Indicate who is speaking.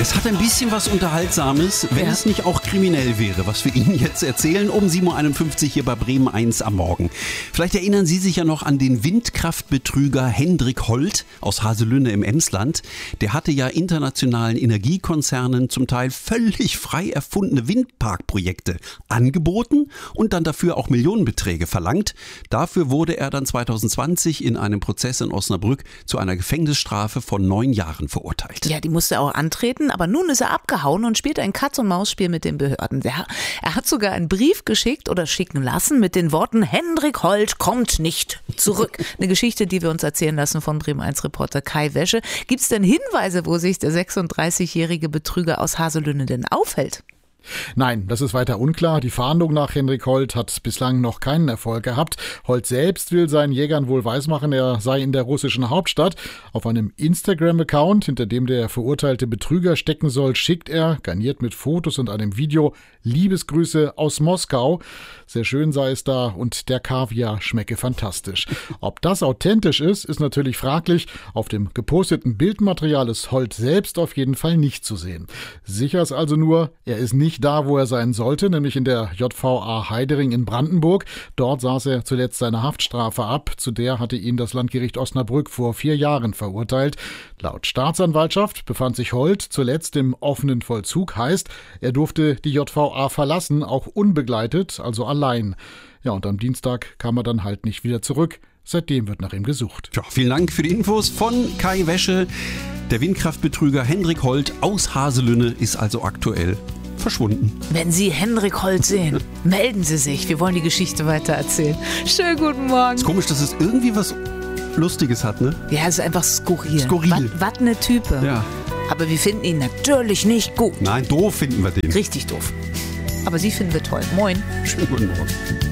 Speaker 1: Es hat ein bisschen was Unterhaltsames, wenn es nicht auch kriminell wäre, was wir Ihnen jetzt erzählen um 7.51 Uhr hier bei Bremen 1 am Morgen. Vielleicht erinnern Sie sich ja noch an den Windkraftbetrüger Hendrik Holt aus Haselünne im Emsland. Der hatte ja internationalen Energiekonzernen zum Teil völlig frei erfundene Windparkprojekte angeboten und dann dafür auch Millionenbeträge verlangt. Dafür wurde er dann 2020 in einem Prozess in Osnabrück zu einer Gefängnisstrafe von 9 Jahren verurteilt.
Speaker 2: Ja, die musste er auch antreten, aber nun ist er abgehauen und spielt ein Katz-und-Maus-Spiel mit den Behörden. Er hat sogar einen Brief geschickt oder schicken lassen mit den Worten: Hendrik Holt kommt nicht zurück. Eine Geschichte, die wir uns erzählen lassen von Bremen 1-Reporter Kai Wäsche. Gibt es denn Hinweise, wo sich der 36-jährige Betrüger aus Haselünne denn aufhält?
Speaker 3: Nein, das ist weiter unklar. Die Fahndung nach Hendrik Holt hat bislang noch keinen Erfolg gehabt. Holt selbst will seinen Jägern wohl weismachen, er sei in der russischen Hauptstadt. Auf einem Instagram-Account, hinter dem der verurteilte Betrüger stecken soll, schickt er, garniert mit Fotos und einem Video, Liebesgrüße aus Moskau. Sehr schön sei es da und der Kaviar schmecke fantastisch. Ob das authentisch ist natürlich fraglich. Auf dem geposteten Bildmaterial ist Holt selbst auf jeden Fall nicht zu sehen. Sicher ist also nur, er ist nicht da, wo er sein sollte, nämlich in der JVA Heidering in Brandenburg. Dort saß er zuletzt seine Haftstrafe ab. Zu der hatte ihn das Landgericht Osnabrück vor 4 Jahren verurteilt. Laut Staatsanwaltschaft befand sich Holt zuletzt im offenen Vollzug. Heißt, er durfte die JVA verlassen, auch unbegleitet, also allein. Ja, und am Dienstag kam er dann halt nicht wieder zurück. Seitdem wird nach ihm gesucht.
Speaker 1: Ja, vielen Dank für die Infos von Kai Wäsche. Der Windkraftbetrüger Hendrik Holt aus Haselünne ist also aktuell verschwunden.
Speaker 2: Wenn Sie Hendrik Holt sehen, melden Sie sich. Wir wollen die Geschichte weiter erzählen. Schönen guten Morgen.
Speaker 1: Ist komisch, dass es irgendwie was Lustiges hat, ne?
Speaker 2: Ja, es ist einfach skurril.
Speaker 1: Skurril.
Speaker 2: Was eine Type.
Speaker 1: Ja.
Speaker 2: Aber wir finden ihn natürlich nicht gut.
Speaker 1: Nein, doof finden wir den.
Speaker 2: Richtig doof. Aber Sie finden wir toll. Moin.
Speaker 1: Schönen guten Morgen.